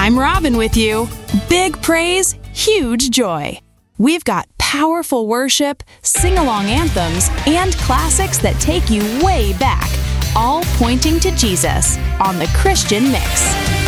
I'm Robin with you. Big praise, huge joy. We've got powerful worship, sing-along anthems, and classics that take you way back, all pointing to Jesus on the Christian Mix.